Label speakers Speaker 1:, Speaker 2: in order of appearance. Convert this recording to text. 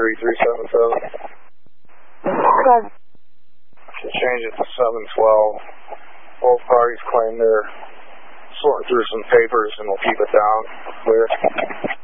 Speaker 1: 73377.
Speaker 2: To change it to 712. Both parties claim they're sorting through some papers and we'll keep it down. Clear.